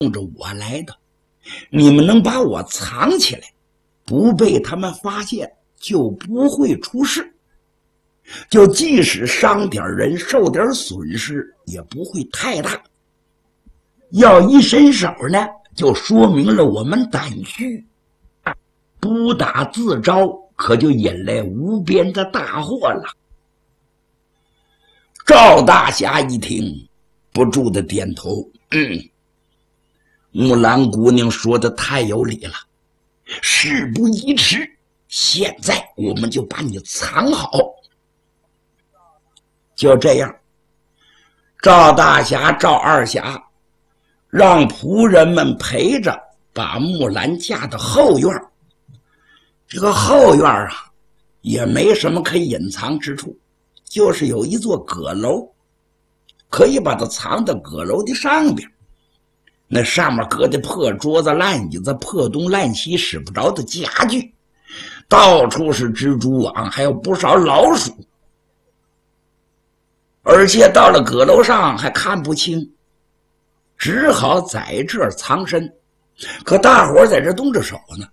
冲着我来的，你们能把我藏起来，不被他们发现，就不会出事。就即使伤点人，受点损失，也不会太大。要一伸手呢，就说明了我们胆虚，不打自招，可就引来无边的大祸了。赵大侠一听，不住的点头，木兰姑娘说的太有理了，事不宜迟，现在我们就把你藏好。就这样，赵大侠、赵二侠让仆人们陪着，把木兰架到后院。这个后院啊，也没什么可以隐藏之处，就是有一座阁楼，可以把它藏到阁楼的上边。那上面搁的破桌子、烂椅子、破东烂西使不着的家具，到处是蜘蛛网，还有不少老鼠。而且到了阁楼上还看不清，只好在这儿藏身。可大伙在这动着手呢。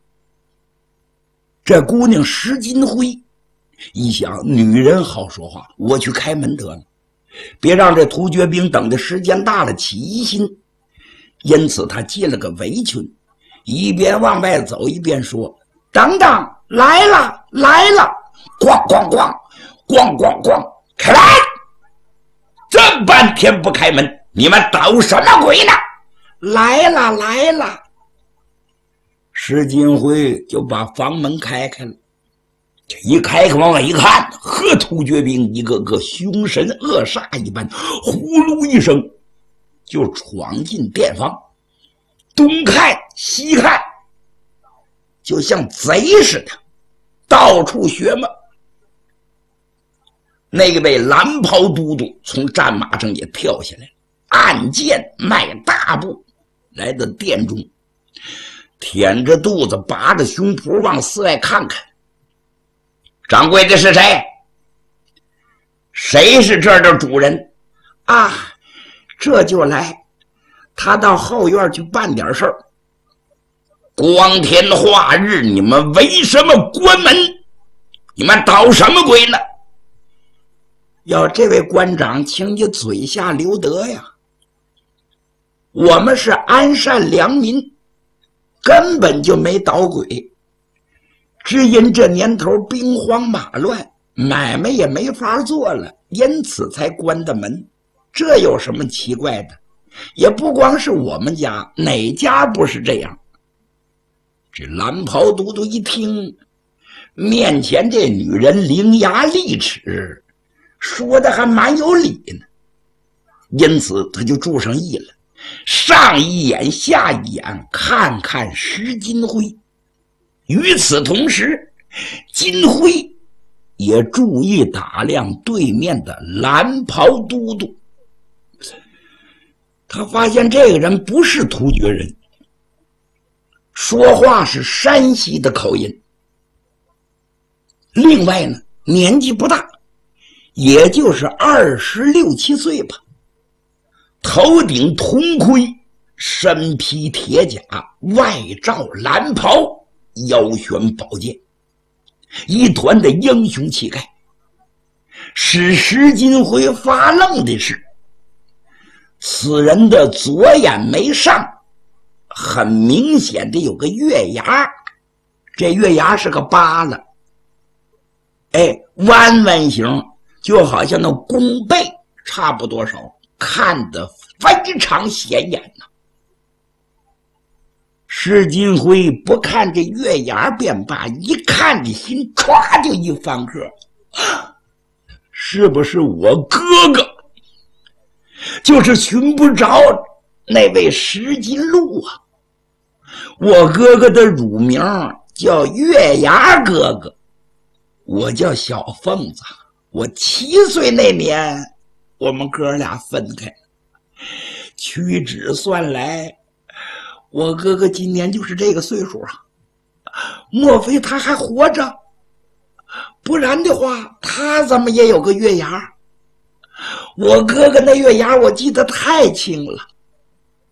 这姑娘石金辉一想，女人好说话，我去开门得了，别让这突厥兵等的时间大了起疑心。因此他系了个围裙，一边往外走一边说：等等，来了来了！咣咣咣咣咣咣，开来！这半天不开门，你们捣什么鬼呢？来了来了！石金辉就把房门开了，这一开往外一看，呵，突厥兵一个个凶神恶煞一般，呼噜一声就闯进店房，东看西看，就像贼似的，到处学嘛。那位蓝袍都督从战马上也跳下来，按剑迈大步来到店中，舔着肚子，拔着胸脯往四外看看。掌柜的是谁？谁是这儿的主人？啊，这就来，他到后院去办点事儿。光天化日，你们为什么关门？你们捣什么鬼呢？要这位官长，请你嘴下留德呀！我们是安善良民，根本就没捣鬼，只因这年头兵荒马乱，买卖也没法做了，因此才关的门。这有什么奇怪的？也不光是我们家，哪家不是这样？这蓝袍都督一听，面前这女人伶牙俐齿，说的还蛮有理呢，因此他就注上意了，上一眼下一眼看看石金辉。与此同时，金辉也注意打量对面的蓝袍都督，他发现这个人不是突厥人，说话是山西的口音，另外呢，年纪不大，也就是26、27岁吧，头顶铜盔，身披铁甲，外罩蓝袍，腰悬宝剑，一团的英雄气概。使石金辉发愣的是，此人的左眼眉上很明显的有个月牙，这月牙是个疤了，弯弯形，就好像那弓背差不多少，看得非常显眼呐。石金辉不看这月牙便罢，一看这心唰就一翻个，是不是我哥哥？就是寻不着那位石金路啊！我哥哥的乳名叫月牙哥哥，我叫小凤子。我7岁那年，我们哥俩分开，屈指算来，我哥哥今年就是这个岁数啊！莫非他还活着？不然的话，他怎么也有个月牙？我哥哥那月牙我记得太清了，